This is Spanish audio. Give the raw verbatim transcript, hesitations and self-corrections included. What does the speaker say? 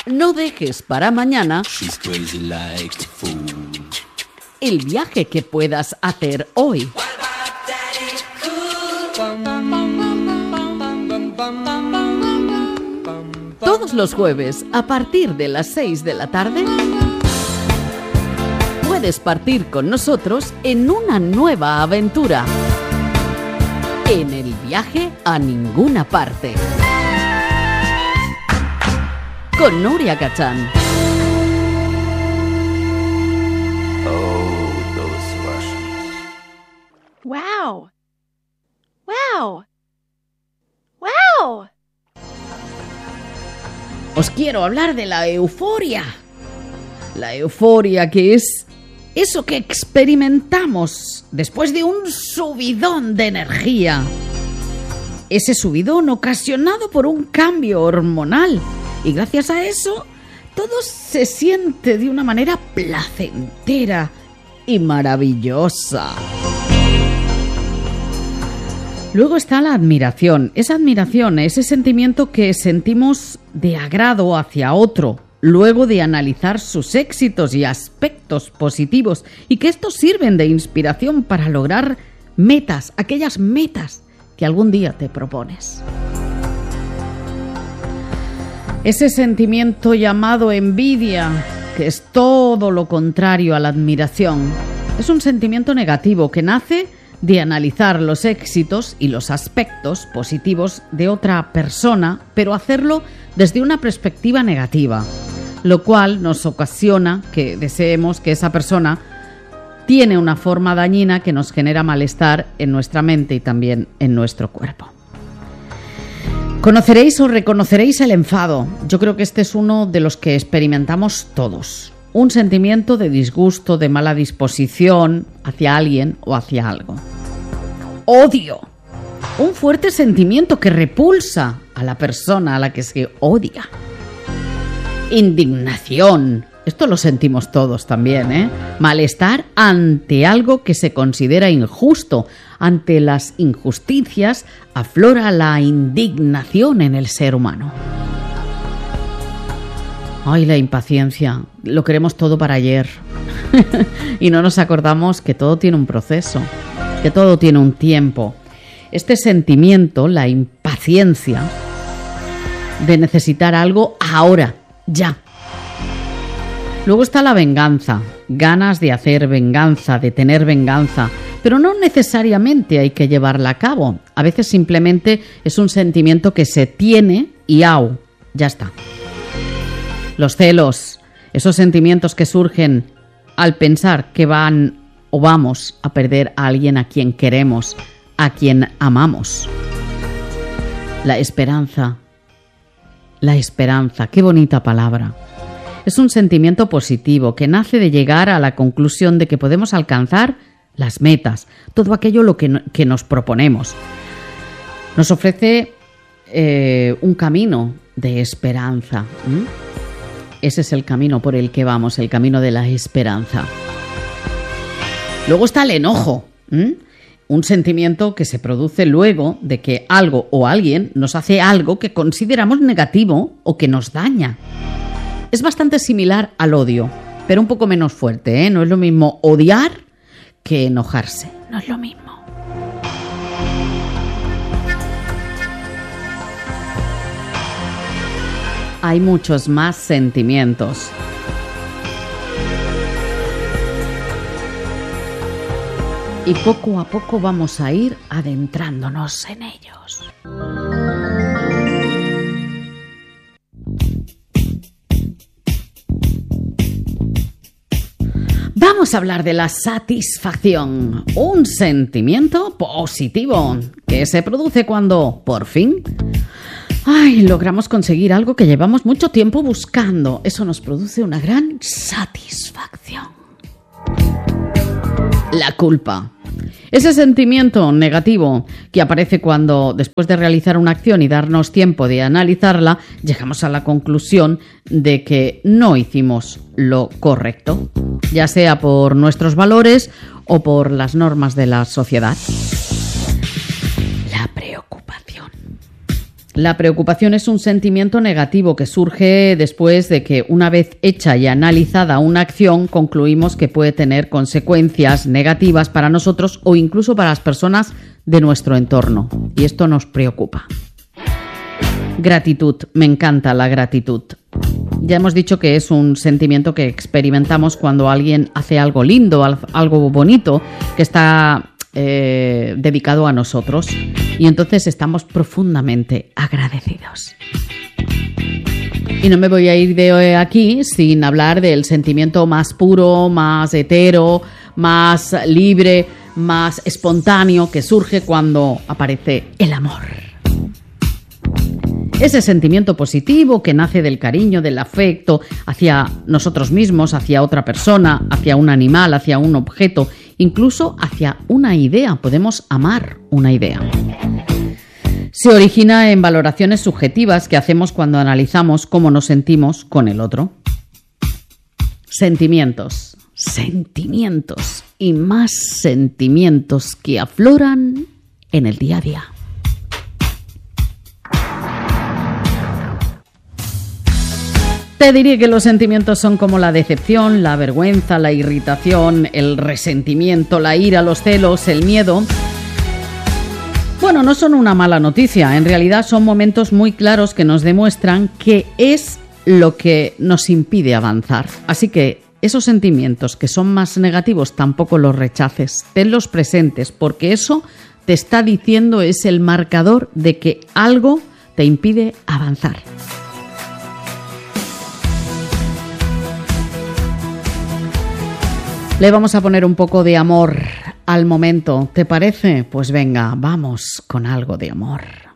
No dejes para mañana el viaje que puedas hacer hoy. Todos los jueves, a partir de las seis de la tarde, puedes partir con nosotros en una nueva aventura. En el viaje a ninguna parte. Con Nuria Cachán. Oh, those Russians. Wow. Wow. Wow. Os quiero hablar de la euforia. La euforia que es eso que experimentamos después de un subidón de energía. Ese subidón ocasionado por un cambio hormonal. Y gracias a eso, todo se siente de una manera placentera y maravillosa. Luego está la admiración. Esa admiración, ese sentimiento que sentimos de agrado hacia otro, luego de analizar sus éxitos y aspectos positivos, y que estos sirven de inspiración para lograr metas, aquellas metas que algún día te propones. Ese sentimiento llamado envidia, que es todo lo contrario a la admiración, es un sentimiento negativo que nace de analizar los éxitos y los aspectos positivos de otra persona, pero hacerlo desde una perspectiva negativa, lo cual nos ocasiona que deseemos que esa persona tiene una forma dañina que nos genera malestar en nuestra mente y también en nuestro cuerpo. Conoceréis o reconoceréis el enfado. Yo creo que este es uno de los que experimentamos todos. Un sentimiento de disgusto, de mala disposición hacia alguien o hacia algo. Odio. Un fuerte sentimiento que repulsa a la persona a la que se odia. Indignación. Esto lo sentimos todos también, ¿eh? Malestar ante algo que se considera injusto. Ante las injusticias aflora la indignación en el ser humano. Ay, la impaciencia. Lo queremos todo para ayer. Y no nos acordamos que todo tiene un proceso, que todo tiene un tiempo. Este sentimiento, la impaciencia de necesitar algo ahora, ya. Luego está la venganza, ganas de hacer venganza, de tener venganza, pero no necesariamente hay que llevarla a cabo. A veces simplemente es un sentimiento que se tiene y au, ya está. Los celos, esos sentimientos que surgen al pensar que van o vamos a perder a alguien a quien queremos, a quien amamos. La esperanza, la esperanza, qué bonita palabra. Es un sentimiento positivo que nace de llegar a la conclusión de que podemos alcanzar las metas, todo aquello lo que, no, que nos proponemos. Nos ofrece eh, un camino de esperanza. ¿Mm? Ese es el camino por el que vamos, el camino de la esperanza. Luego está el enojo. ¿Mm? Un sentimiento que se produce luego de que algo o alguien nos hace algo que consideramos negativo o que nos daña. Es bastante similar al odio, pero un poco menos fuerte, ¿eh? No es lo mismo odiar que enojarse. No es lo mismo. Hay muchos más sentimientos. Y poco a poco vamos a ir adentrándonos en ellos. Vamos a hablar de la satisfacción, un sentimiento positivo que se produce cuando, por fin, ay, logramos conseguir algo que llevamos mucho tiempo buscando. Eso nos produce una gran satisfacción. La culpa. Ese sentimiento negativo que aparece cuando, después de realizar una acción y darnos tiempo de analizarla, llegamos a la conclusión de que no hicimos lo correcto, ya sea por nuestros valores o por las normas de la sociedad. La preocupación. La preocupación es un sentimiento negativo que surge después de que, una vez hecha y analizada una acción, concluimos que puede tener consecuencias negativas para nosotros o incluso para las personas de nuestro entorno. Y esto nos preocupa. Gratitud. Me encanta la gratitud. Ya hemos dicho que es un sentimiento que experimentamos cuando alguien hace algo lindo, algo bonito, que está eh, dedicado a nosotros. Y entonces estamos profundamente agradecidos. Y no me voy a ir de aquí sin hablar del sentimiento más puro, más hetero, más libre, más espontáneo que surge cuando aparece el amor. Ese sentimiento positivo que nace del cariño, del afecto hacia nosotros mismos, hacia otra persona, hacia un animal, hacia un objeto, incluso hacia una idea. Podemos amar una idea. Se origina en valoraciones subjetivas que hacemos cuando analizamos cómo nos sentimos con el otro. Sentimientos, sentimientos y más sentimientos que afloran en el día a día. Te diría que los sentimientos son como la decepción, la vergüenza, la irritación, el resentimiento, la ira, los celos, el miedo. Bueno, no son una mala noticia, en realidad son momentos muy claros que nos demuestran qué es lo que nos impide avanzar. Así que esos sentimientos que son más negativos tampoco los rechaces, tenlos presentes, porque eso te está diciendo, es el marcador de que algo te impide avanzar. Le vamos a poner un poco de amor al momento, ¿te parece? Pues venga, vamos con algo de amor.